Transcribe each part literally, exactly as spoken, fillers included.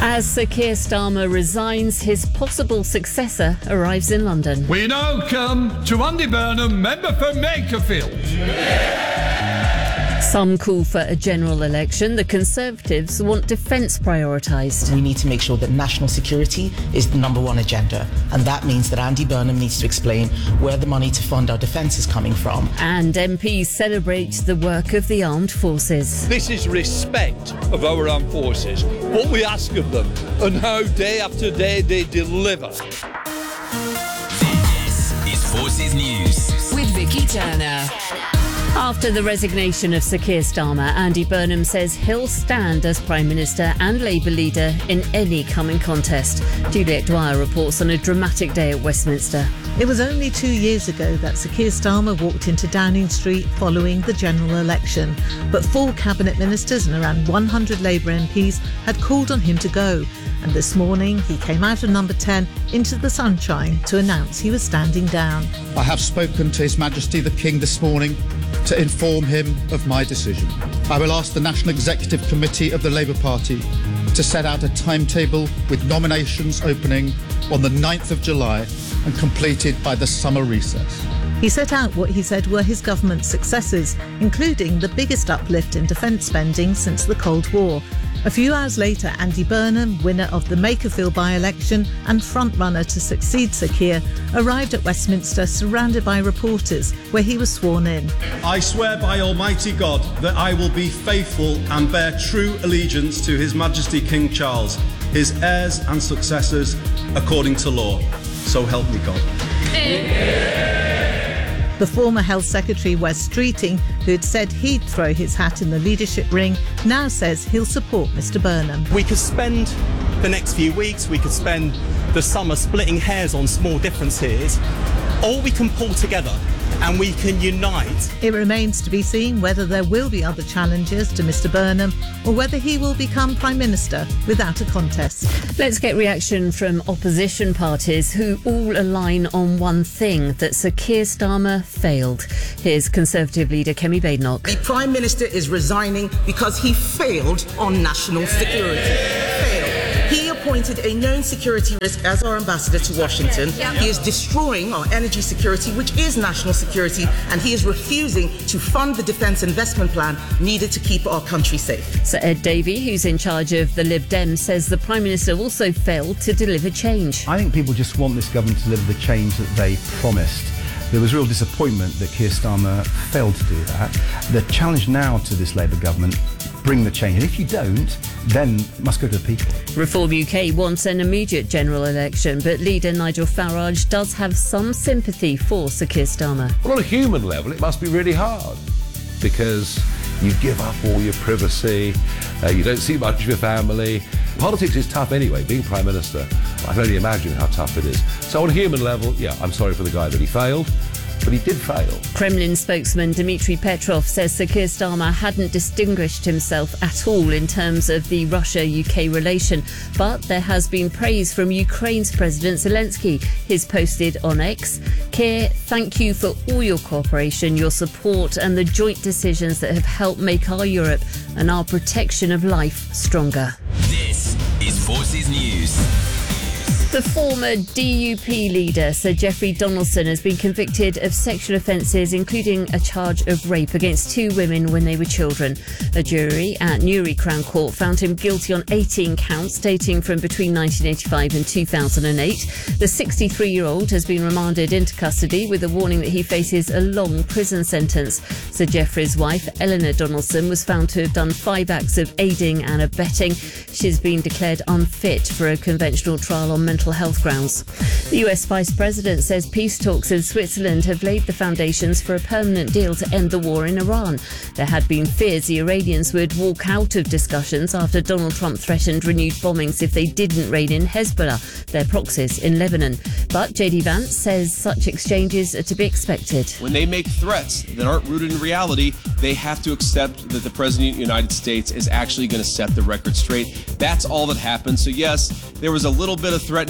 As Sir Keir Starmer resigns, his possible successor arrives in London. We now come to Andy Burnham, member for Makerfield. Some call for a general election. The Conservatives want defence prioritised. We need to make sure that national security is the number one agenda. And that means that Andy Burnham needs to explain where the money to fund our defence is coming from. And M Ps celebrate the work of the armed forces. This is respect of our armed forces, what we ask of them, and how day after day they deliver. This is Forces News with Vicky Turner. After the resignation of Sir Keir Starmer, Andy Burnham says he'll stand as Prime Minister and Labour leader in any coming contest. Juliet Dwyer reports on a dramatic day at Westminster. It was only two years ago that Sir Keir Starmer walked into Downing Street following the general election. But four cabinet ministers and around one hundred Labour M Ps had called on him to go. And this morning he came out of number ten into the sunshine to announce he was standing down. I have spoken to His Majesty the King this morning to inform him of my decision. I will ask the National Executive Committee of the Labour Party to set out a timetable with nominations opening on the ninth of July and completed by the summer recess. He set out what he said were his government's successes, including the biggest uplift in defence spending since the Cold War. A few hours later, Andy Burnham, winner of the Makerfield by-election and frontrunner to succeed Sir Keir, arrived at Westminster surrounded by reporters, where he was sworn in. I swear by Almighty God that I will be faithful and bear true allegiance to His Majesty King Charles, his heirs and successors, according to law. So help me God. The former Health Secretary, Wes Streeting, who had said he'd throw his hat in the leadership ring, now says he'll support Mr Burnham. We could spend the next few weeks, we could spend the summer splitting hairs on small differences, or we can pull together and we can unite. It remains to be seen whether there will be other challenges to Mr Burnham or whether he will become Prime Minister without a contest. Let's get reaction from opposition parties who all align on one thing, that Sir Keir Starmer failed. Here's Conservative leader Kemi Badenoch. The Prime Minister is resigning because he failed on national security. Failed. He appointed a known security risk as our ambassador to Washington. He is destroying our energy security, which is national security, and he is refusing to fund the defence investment plan needed to keep our country safe. Sir Ed Davey, who's in charge of the Lib Dems, says the Prime Minister also failed to deliver change. I think people just want this government to deliver the change that they promised. There was real disappointment that Keir Starmer failed to do that. The challenge now to this Labour government, bring the change. And if you don't, then it must go to the people. Reform U K wants an immediate general election, but leader Nigel Farage does have some sympathy for Sir Keir Starmer. Well, on a human level, it must be really hard because you give up all your privacy, uh, you don't see much of your family. Politics is tough anyway, being Prime Minister. I can only imagine how tough it is. So on a human level, yeah, I'm sorry for the guy that he failed. But he did fail. Kremlin spokesman Dmitry Petrov says Sir Keir Starmer hadn't distinguished himself at all in terms of the Russia-U K relation. But there has been praise from Ukraine's President Zelensky. He's posted on X, Keir, thank you for all your cooperation, your support and the joint decisions that have helped make our Europe and our protection of life stronger. This is Forces News. The former D U P leader, Sir Geoffrey Donaldson, has been convicted of sexual offences, including a charge of rape against two women when they were children. A jury at Newry Crown Court found him guilty on eighteen counts dating from between nineteen eighty-five and two thousand eight. The sixty-three-year-old has been remanded into custody with a warning that he faces a long prison sentence. Sir Geoffrey's wife, Eleanor Donaldson, was found to have done five acts of aiding and abetting. She's been declared unfit for a conventional trial on mental health grounds. The U S Vice President says peace talks in Switzerland have laid the foundations for a permanent deal to end the war in Iran. There had been fears the Iranians would walk out of discussions after Donald Trump threatened renewed bombings if they didn't rein in Hezbollah, their proxies in Lebanon. But J D Vance says such exchanges are to be expected. When they make threats that aren't rooted in reality, they have to accept that the President of the United States is actually going to set the record straight. That's all that happened. So yes, there was a little bit of threatening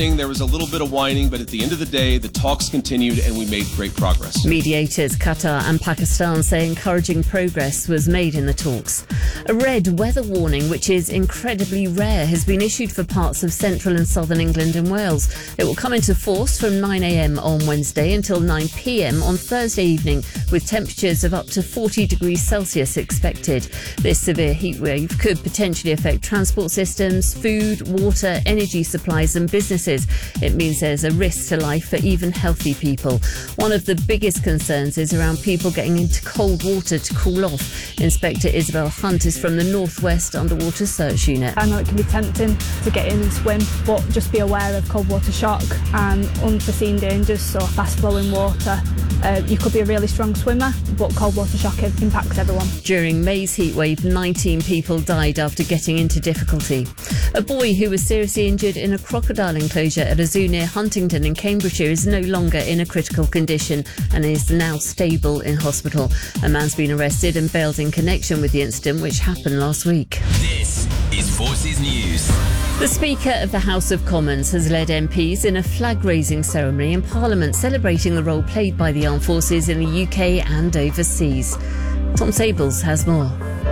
threatening, there was a little bit of whining, but at the end of the day, the talks continued and we made great progress. Mediators Qatar and Pakistan say encouraging progress was made in the talks. A red weather warning, which is incredibly rare, has been issued for parts of central and southern England and Wales. It will come into force from nine a m on Wednesday until nine p m on Thursday evening, with temperatures of up to forty degrees Celsius expected. This severe heat wave could potentially affect transport systems, food, water, energy supplies and businesses. It means there's a risk to life for even healthy people. One of the biggest concerns is around people getting into cold water to cool off. Inspector Isabel Hunt is from the Northwest Underwater Search Unit. I know it can be tempting to get in and swim, but just be aware of cold water shock and unforeseen dangers, so fast flowing water. Uh, you could be a really strong swimmer, but cold water shock impacts everyone. During May's heatwave, nineteen people died after getting into difficulty. A boy who was seriously injured in a crocodile enclosure at a zoo near Huntingdon in Cambridgeshire is no longer in a critical condition and is now stable in hospital. A man's been arrested and bailed in connection with the incident, which happened last week. This is Forces News. The Speaker of the House of Commons has led M Ps in a flag-raising ceremony in Parliament celebrating the role played by the armed forces in the U K and overseas. Tom Sables has more.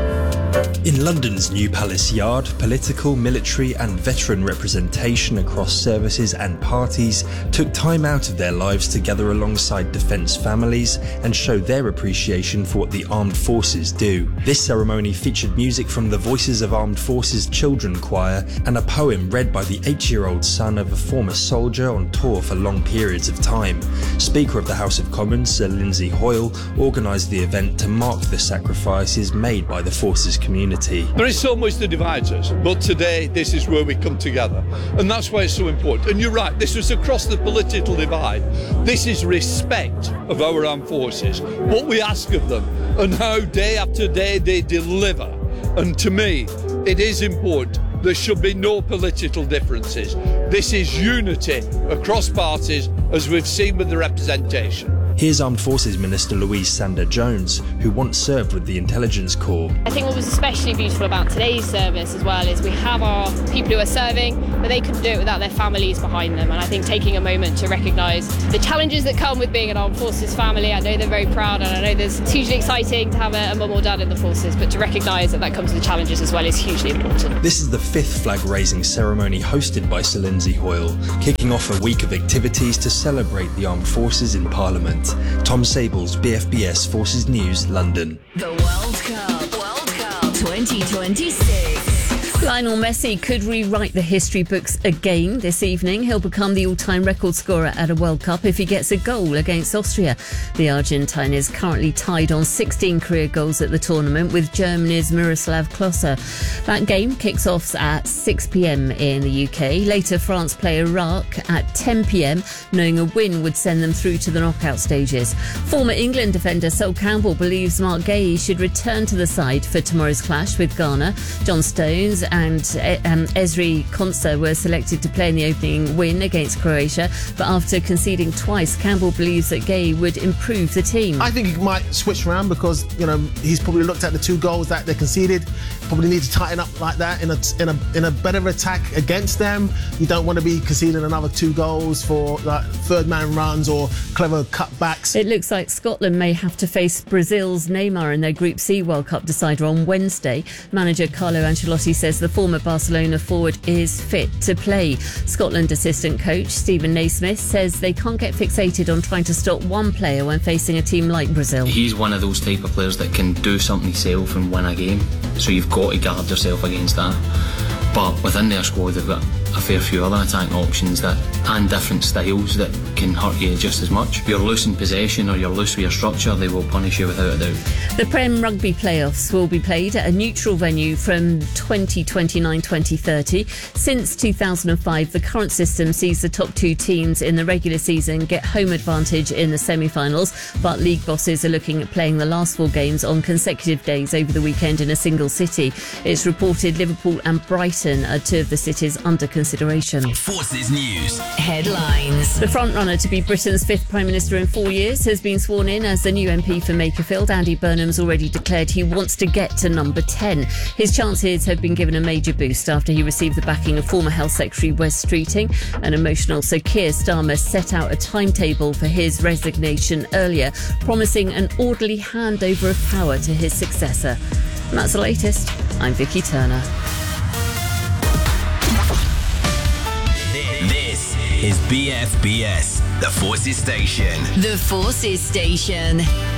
In London's New Palace Yard, political, military and veteran representation across services and parties took time out of their lives to gather alongside defence families and show their appreciation for what the armed forces do. This ceremony featured music from the Voices of Armed Forces Children Choir and a poem read by the eight-year-old son of a former soldier on tour for long periods of time. Speaker of the House of Commons, Sir Lindsay Hoyle, organised the event to mark the sacrifices made by the forces community. There is so much that divides us, but today this is where we come together, and that's why it's so important. And you're right, this was across the political divide. This is respect of our armed forces, what we ask of them, and how day after day they deliver. And to me, it is important. There should be no political differences. This is unity across parties, as we've seen with the representation. Here's Armed Forces Minister Louise Sanders-Jones, who once served with the Intelligence Corps. I think what was especially beautiful about today's service as well is we have our people who are serving, but they couldn't do it without their families behind them. And I think taking a moment to recognise the challenges that come with being an Armed Forces family. I know they're very proud, and I know there's, it's hugely exciting to have a, a mum or dad in the forces, but to recognise that that comes with the challenges as well is hugely important. This is the fifth flag-raising ceremony hosted by Sir Lindsay Hoyle, kicking off a week of activities to celebrate the armed forces in Parliament. Tom Sables, B F B S Forces News, London. The World Cup, World Cup twenty twenty-six. Lionel Messi could rewrite the history books again this evening. He'll become the all-time record scorer at a World Cup if he gets a goal against Austria. The Argentine is currently tied on sixteen career goals at the tournament with Germany's Miroslav Klose. That game kicks off at six p m in the U K. Later, France play Iraq at ten p m, knowing a win would send them through to the knockout stages. Former England defender Sol Campbell believes Mark Gay should return to the side for tomorrow's clash with Ghana. John Stones and um, Ezri Konsa were selected to play in the opening win against Croatia, but after conceding twice, Campbell believes that Gay would improve the team. I think he might switch around because, you know, he's probably looked at the two goals that they conceded, probably need to tighten up like that in a in a in a better attack against them. You don't want to be conceding another two goals for like third man runs or clever cutbacks. It looks like Scotland may have to face Brazil's Neymar in their Group C World Cup decider on Wednesday. Manager Carlo Ancelotti says the former Barcelona forward is fit to play. Scotland assistant coach Stephen Naismith says they can't get fixated on trying to stop one player when facing a team like Brazil. He's one of those type of players that can do something himself and win a game, so you've got to guard yourself against that. But within their squad they've got a fair few other attacking options that and different styles that can hurt you just as much. If you're loose in possession or you're loose with your structure, they will punish you without a doubt. The Prem Rugby playoffs will be played at a neutral venue from twenty twenty-nine to twenty thirty. Since two thousand five, the current system sees the top two teams in the regular season get home advantage in the semi-finals, but league bosses are looking at playing the last four games on consecutive days over the weekend in a single city. It's reported Liverpool and Brighton are two of the cities under construction. consideration. Forces News headlines. The frontrunner to be Britain's fifth Prime Minister in four years has been sworn in as the new M P for Makerfield. Andy Burnham's already declared he wants to get to number ten. His chances have been given a major boost after he received the backing of former Health Secretary Wes Streeting. An emotional Sir Keir Starmer set out a timetable for his resignation earlier, promising an orderly handover of power to his successor. And that's the latest. I'm Vicky Turner. This is B F B S, the Forces Station. The Forces Station.